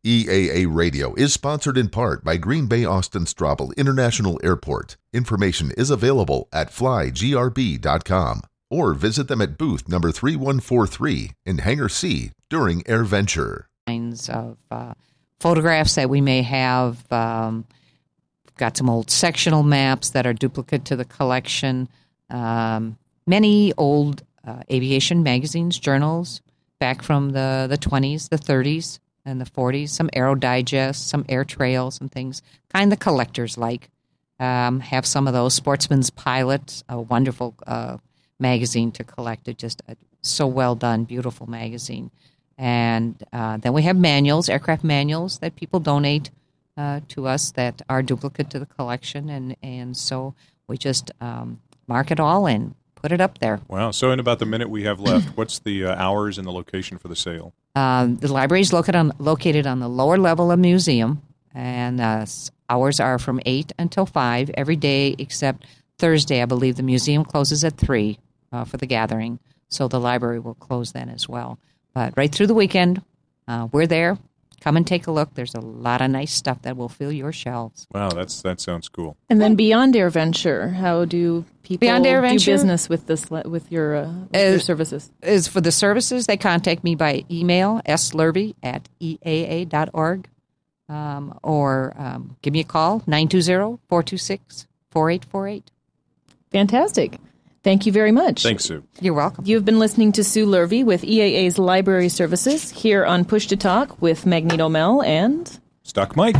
EAA Radio is sponsored in part by Green Bay Austin Straubel International Airport. Information is available at flygrb.com or visit them at booth number 3143 in Hangar C during AirVenture. Kinds of photographs that we may have. Got some old sectional maps that are duplicate to the collection. Many old aviation magazines, journals, back from the 20s, the 30s, and the 40s. Some Aero Digest, some Air Trail, some things kind of collectors like. Have some of those. Sportsman's Pilot, a wonderful magazine to collect. It just so well done, beautiful magazine. And then we have manuals, aircraft manuals that people donate to us that are duplicate to the collection. And so we just mark it all and put it up there. Wow. So in about the minute we have left, what's the hours and the location for the sale? The library is located on the lower level of museum, and hours are from 8 until 5 every day except Thursday. I believe the museum closes at 3 for the gathering, so the library will close then as well. But right through the weekend, we're there. Come and take a look. There's a lot of nice stuff that will fill your shelves. Wow, that sounds cool. And then Beyond AirVenture, how do people do business with this with your services? Is for the services, they contact me by email, slurvey@eaa.org, or give me a call, 920-426-4848. Fantastic. Thank you very much. Thanks, Sue. You're welcome. You've been listening to Sue Lurvey with EAA's Library Services here on Push to Talk with Magneto Mel and Stuck Mike.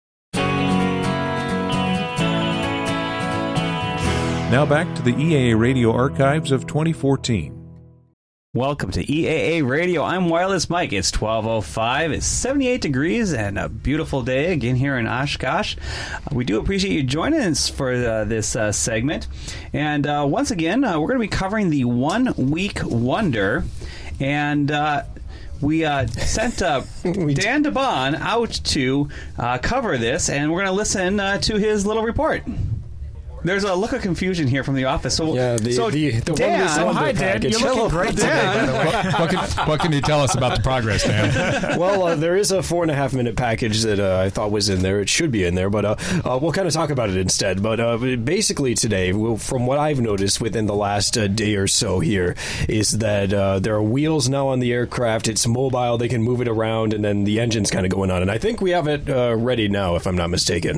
Now back to the EAA Radio archives of 2014. Welcome to EAA Radio. I'm Wireless Mike. It's 12:05. It's 78 degrees and a beautiful day again here in Oshkosh. We do appreciate you joining us for this segment. And once again, we're going to be covering the 1 Week Wonder. And we sent Dan DeBon out to cover this, and we're going to listen to his little report. There's a look of confusion here from the office. So, Dan, hi, Dan. You're looking great today. What can you tell us about the progress, Dan? Well, there is a 4.5 minute package that I thought was in there. It should be in there, but we'll kind of talk about it instead. But basically today, from what I've noticed within the last day or so here, is that there are wheels now on the aircraft. It's mobile. They can move it around, and then the engine's kind of going on. And I think we have it ready now, if I'm not mistaken.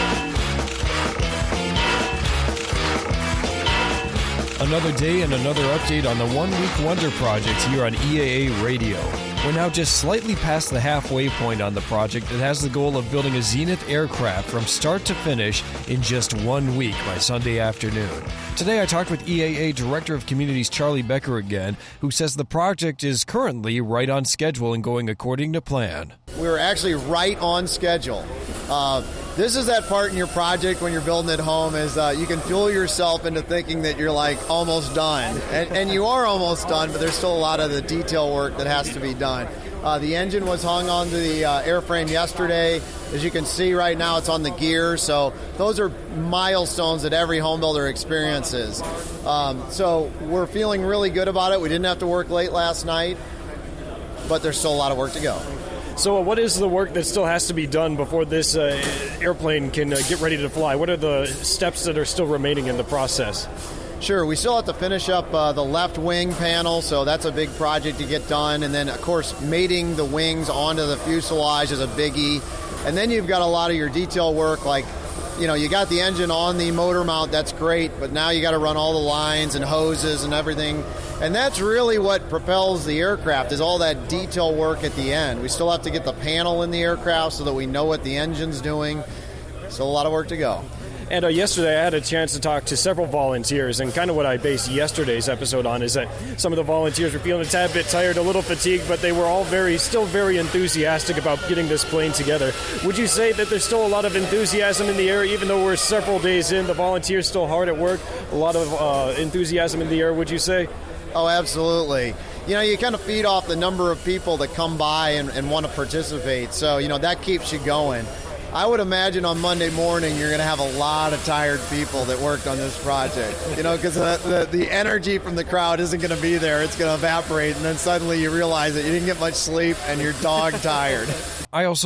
Another day and another update on the 1 Week Wonder project here on EAA Radio. We're now just slightly past the halfway point on the project that has the goal of building a Zenith aircraft from start to finish in just 1 week by Sunday afternoon. Today I talked with EAA Director of Communities Charlie Becker again, who says the project is currently right on schedule and going according to plan. We're actually right on schedule. This is that part in your project when you're building at home is you can fool yourself into thinking that you're like almost done. And you are almost done, but there's still a lot of the detail work that has to be done. The engine was hung onto the airframe yesterday. As you can see right now, it's on the gear. So those are milestones that every home builder experiences. So we're feeling really good about it. We didn't have to work late last night, but there's still a lot of work to go. So what is the work that still has to be done before this airplane can get ready to fly? What are the steps that are still remaining in the process? Sure, we still have to finish up the left wing panel, so that's a big project to get done. And then, of course, mating the wings onto the fuselage is a biggie. And then you've got a lot of your detail work, like, you know, you got the engine on the motor mount, that's great, but now you got to run all the lines and hoses and everything. And that's really what propels the aircraft, is all that detail work at the end. We still have to get the panel in the aircraft so that we know what the engine's doing. Still a lot of work to go. And yesterday I had a chance to talk to several volunteers, and kind of what I based yesterday's episode on is that some of the volunteers were feeling a tad bit tired, a little fatigued, but they were all still very enthusiastic about getting this plane together. Would you say that there's still a lot of enthusiasm in the air, even though we're several days in, the volunteers still hard at work, a lot of enthusiasm in the air, would you say? Oh, absolutely. You know, you kind of feed off the number of people that come by and want to participate, so, you know, that keeps you going. I would imagine on Monday morning you're going to have a lot of tired people that worked on this project, you know, because the energy from the crowd isn't going to be there. It's going to evaporate, and then suddenly you realize that you didn't get much sleep and you're dog tired. I also